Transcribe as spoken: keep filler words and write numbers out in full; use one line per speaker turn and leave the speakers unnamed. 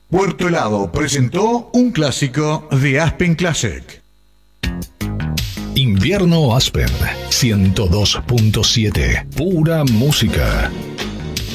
Puerto Helado presentó un clásico de Aspen Classic.
Invierno Aspen ciento dos punto siete. Pura música.